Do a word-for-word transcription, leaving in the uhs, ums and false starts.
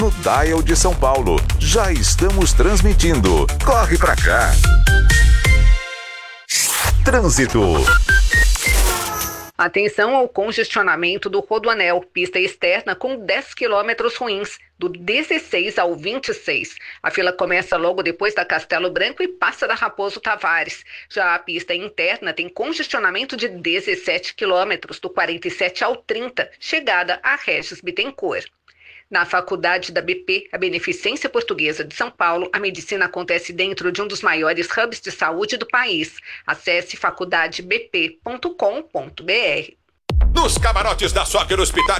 no Dial de São Paulo. Já estamos transmitindo. Corre pra cá. Trânsito. Atenção ao congestionamento do Rodoanel, pista externa com dez quilômetros ruins, do dezesseis ao vinte e seis. A fila começa logo depois da Castelo Branco e passa da Raposo Tavares. Já a pista interna tem congestionamento de dezessete quilômetros, do quarenta e sete ao trinta, chegada a Regis Bittencourt. Na Faculdade da B P, a Beneficência Portuguesa de São Paulo, a medicina acontece dentro de um dos maiores hubs de saúde do país. Acesse faculdade b p ponto com ponto b r. Nos camarotes da Soccer Hospitality